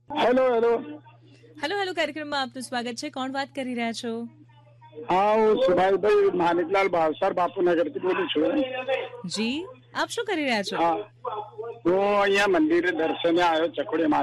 Hello hello. Hello hello કાર્યક્રમમાં આપનું સ્વાગત છે. કોણ વાત કરી રહ્યા છો? હા, હું સુભાષભાઈ માનિકલાલ ભાવસાર બાપુનગરથી બોલું છું. જી, આપ શું કરી રહ્યા છો? હા, હું અહીંયા મંદિરે દર્શને આવ્યો ચકોડી